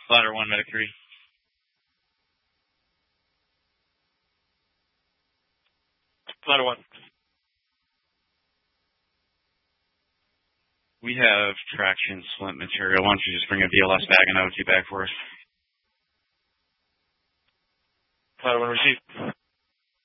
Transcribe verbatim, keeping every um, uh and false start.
Ladder one, medic three. Ladder one. We have traction splint material. Why don't you just bring a V L S bag and O two bag for us? Ladder one received.